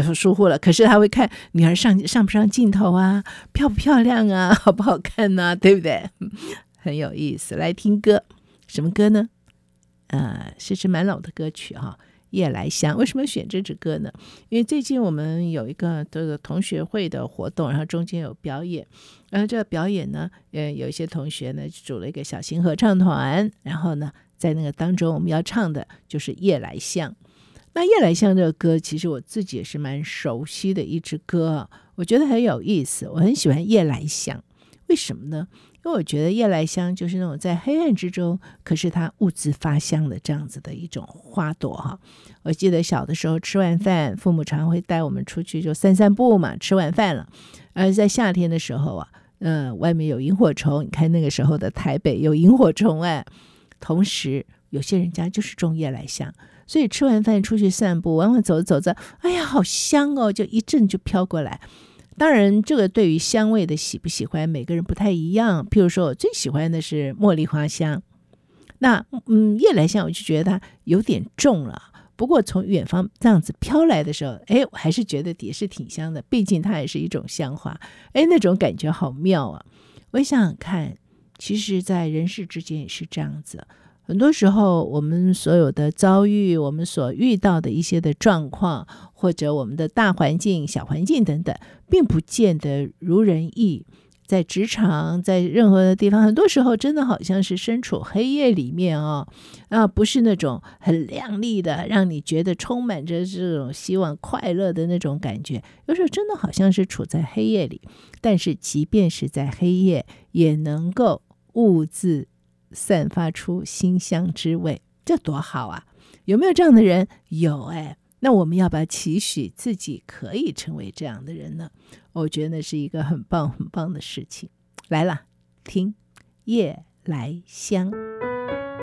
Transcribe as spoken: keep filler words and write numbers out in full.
疏忽了，可是他会看女儿上上不上镜头啊，漂不漂亮啊，好不好看啊，对不对？很有意思。来听歌，什么歌呢？呃，是支蛮老的歌曲哈，夜来香。为什么选这支歌呢？因为最近我们有一个这个同学会的活动，然后中间有表演，然后这个表演呢，呃，有一些同学呢组了一个小型合唱团，然后呢，在那个当中我们要唱的就是夜来香。那夜来香这个歌，其实我自己也是蛮熟悉的一支歌，我觉得很有意思，我很喜欢夜来香。为什么呢？因为我觉得夜来香就是那种在黑暗之中，可是它兀自发香的这样子的一种花朵哈。我记得小的时候吃完饭，父母常会带我们出去就散散步嘛，吃完饭了，而在夏天的时候啊，呃，外面有萤火虫，你看那个时候的台北有萤火虫哎，同时有些人家就是种夜来香，所以吃完饭出去散步，往往走着走着，哎呀，好香哦，就一阵就飘过来。当然这个对于香味的喜不喜欢每个人不太一样，譬如说我最喜欢的是茉莉花香，那嗯，夜来香我就觉得它有点重了，不过从远方这样子飘来的时候，哎，我还是觉得也是挺香的，毕竟它也是一种香花，哎，那种感觉好妙啊。我想想看，其实在人世之间也是这样子，很多时候我们所有的遭遇，我们所遇到的一些的状况，或者我们的大环境小环境等等，并不见得如人意。在职场，在任何的地方，很多时候真的好像是身处黑夜里面哦，啊，不是那种很亮丽的让你觉得充满着这种希望快乐的那种感觉，有时候真的好像是处在黑夜里，但是即便是在黑夜也能够兀自散发出馨香之味，这多好啊。有没有这样的人？有哎，那我们要不要期许自己可以成为这样的人呢？我觉得那是一个很棒很棒的事情。来了，听夜来香。